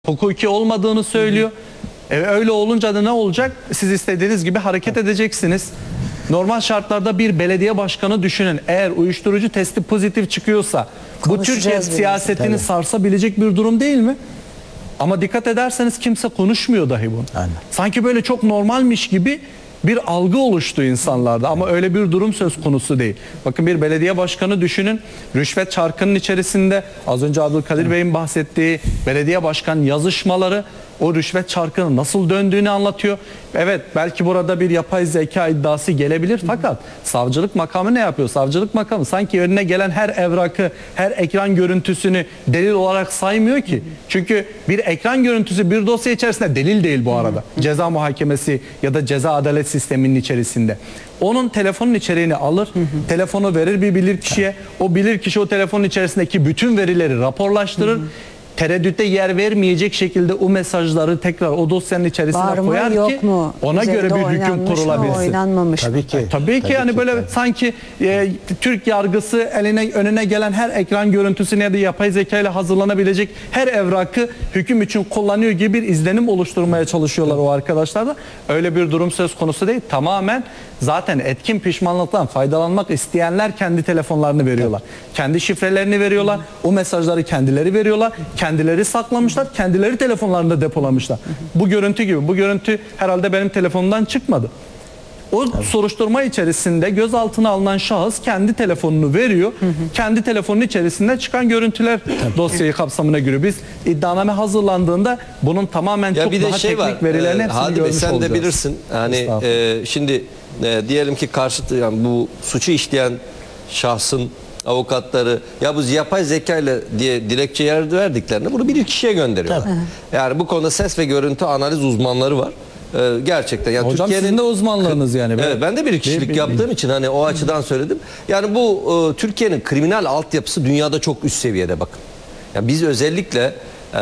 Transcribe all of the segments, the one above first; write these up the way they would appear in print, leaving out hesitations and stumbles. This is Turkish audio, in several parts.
hukuki olmadığını söylüyor. Öyle olunca da ne olacak? Siz istediğiniz gibi hareket edeceksiniz. Normal şartlarda bir belediye başkanı düşünün. Eğer uyuşturucu testi pozitif çıkıyorsa bu Türkiye siyasetini sarsabilecek bir durum değil mi? Ama dikkat ederseniz kimse konuşmuyor dahi bunu. Aynen. Sanki böyle çok normalmiş gibi bir algı oluştu insanlarda ama öyle bir durum söz konusu değil. Bakın bir belediye başkanı düşünün, rüşvet çarkının içerisinde az önce Abdülkadir Bey'in bahsettiği belediye başkan yazışmaları o rüşvet çarkının nasıl döndüğünü anlatıyor. Evet, belki burada bir yapay zeka iddiası gelebilir fakat savcılık makamı ne yapıyor? Savcılık makamı sanki önüne gelen her evrakı, her ekran görüntüsünü delil olarak saymıyor ki. Çünkü bir ekran görüntüsü bir dosya içerisinde delil değil bu arada. Ceza muhakemesi ya da ceza adalet sisteminin içerisinde. Onun telefonun içeriğini alır, telefonu verir bir bilirkişiye. O bilirkişi o telefonun içerisindeki bütün verileri raporlaştırır. Tereddütte yer vermeyecek şekilde o mesajları tekrar o dosyanın içerisine var mı, koyar yok ki mu? ona Üzerinde göre bir hüküm kurulabilsin. Oynanmamış. Tabii ki. Tabii ki yani böyle sanki Türk yargısı önüne gelen her ekran görüntüsüne ya da yapay zeka ile hazırlanabilecek her evrakı hüküm için kullanıyor gibi bir izlenim oluşturmaya çalışıyorlar o arkadaşlar da. Öyle bir durum söz konusu değil. Tamamen zaten etkin pişmanlıktan faydalanmak isteyenler kendi telefonlarını veriyorlar. Kendi şifrelerini veriyorlar. O mesajları kendileri veriyorlar. Kendileri saklamışlar. Kendileri telefonlarında depolamışlar. Bu görüntü gibi. Bu görüntü herhalde benim telefonumdan çıkmadı. O soruşturma içerisinde gözaltına alınan şahıs kendi telefonunu veriyor. Kendi telefonun içerisinde çıkan görüntüler dosyayı kapsamına giriyor. Biz iddianame hazırlandığında bunun tamamen çok bir de daha şey teknik var, verilerin hepsini Hadi görmüş sen olacağız. de bilirsin. Yani şimdi diyelim ki yani bu suçu işleyen şahsın avukatları ya bu yapay zeka ile diye dilekçe yer verdiklerinde bunu bir kişiye gönderiyorlar. Yani bu konuda ses ve görüntü analiz uzmanları var. Gerçekten yani Hocam sizin de uzmanlığınız yani. Evet, ben de bir kişilik yaptığım için hani o açıdan söyledim. Yani bu Türkiye'nin kriminal altyapısı dünyada çok üst seviyede bakın. Yani biz özellikle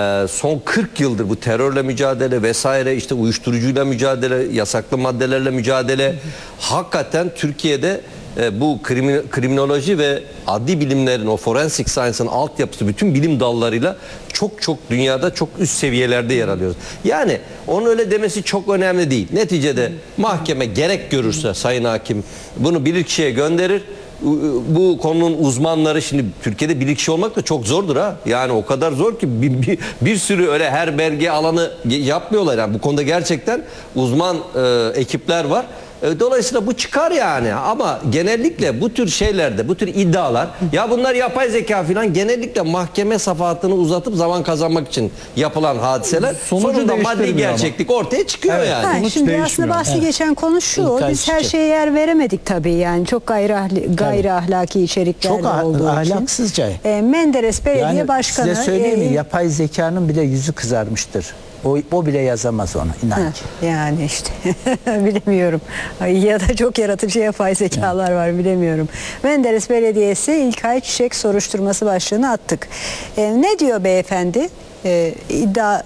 son 40 yıldır bu terörle mücadele vesaire işte uyuşturucuyla mücadele, yasaklı maddelerle mücadele hakikaten Türkiye'de bu kriminoloji ve adli bilimlerin o forensic science'ın altyapısı bütün bilim dallarıyla çok dünyada çok üst seviyelerde yer alıyoruz. Yani onun öyle demesi çok önemli değil. Neticede mahkeme gerek görürse sayın hakim bunu bilirkişiye gönderir. Bu konunun uzmanları şimdi Türkiye'de bilirkişi olmak da çok zordur ha. Yani o kadar zor ki bir sürü öyle her belge alanı yapmıyorlar. Yani bu konuda gerçekten uzman ekipler var. Dolayısıyla bu çıkar yani ama genellikle bu tür şeylerde bu tür iddialar ya bunlar yapay zeka falan genellikle mahkeme safahatını uzatıp zaman kazanmak için yapılan hadiseler sonunda maddi gerçeklik ortaya çıkıyor yani. Şimdi aslında bahsi geçen konu şu, biz her şeye yer veremedik tabii yani çok gayri ahlaki içerikler çok olduğu için. ahlaksızca. Menderes Belediye Başkanı. Size söyleyeyim mi yapay zekanın bile yüzü kızarmıştır. O bile yazamaz onu inan ki. Yani işte bilemiyorum. Ya da çok yaratıcı yapay zekalar var bilemiyorum. Menderes Belediyesi İlkay Çiçek soruşturması başlığını attık. Ne diyor beyefendi? İddia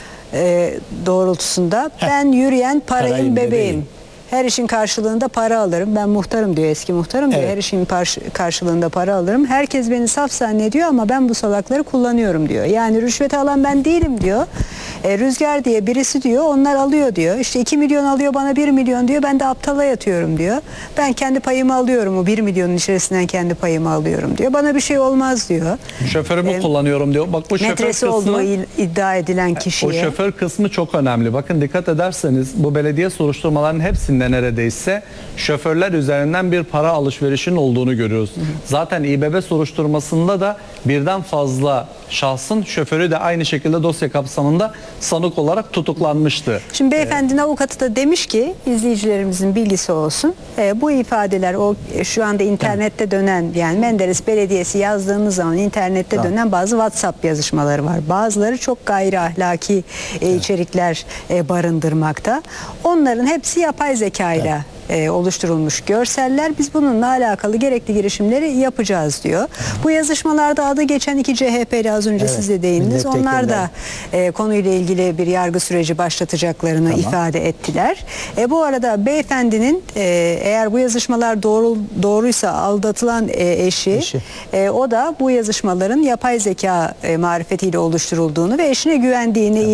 doğrultusunda ben yürüyen parayın bebeğim. Her işin karşılığında para alırım. Ben muhtarım diyor, eski muhtarım diyor. Her işin karşılığında para alırım. Herkes beni saf zannediyor ama ben bu salakları kullanıyorum diyor. Yani rüşvet alan ben değilim diyor. Rüzgar diye birisi diyor, onlar alıyor diyor. İşte 2 milyon alıyor bana 1 milyon diyor. Ben de aptala yatıyorum diyor. Ben kendi payımı alıyorum. O 1 milyonun içerisinden kendi payımı alıyorum diyor. Bana bir şey olmaz diyor. Şoförümü kullanıyorum diyor. Bak bu şoför metresi olduğu iddia edilen kişiye. O şoför kısmı çok önemli. Bakın dikkat ederseniz bu belediye soruşturmalarının hepsinde neredeyse şoförler üzerinden bir para alışverişinin olduğunu görüyoruz. Zaten İBB soruşturmasında da birden fazla şahsın şoförü de aynı şekilde dosya kapsamında sanık olarak tutuklanmıştı. Şimdi beyefendinin avukatı da demiş ki izleyicilerimizin bilgisi olsun. Bu ifadeler şu anda internette dönen yani Menderes Belediyesi yazdığımız zaman internette dönen bazı WhatsApp yazışmaları var. Bazıları çok gayri ahlaki içerikler barındırmakta. Onların hepsi yapay zekayla oluşturulmuş görseller. Biz bununla alakalı gerekli girişimleri yapacağız diyor. Bu yazışmalarda adı geçen 2 CHP'li az önce Evet, siz de değindiniz. Onlar da milletvekiller. konuyla ilgili bir yargı süreci başlatacaklarını ifade ettiler. Bu arada beyefendinin eğer bu yazışmalar doğruysa aldatılan eşi. O da bu yazışmaların yapay zeka marifetiyle oluşturulduğunu ve eşine güvendiğini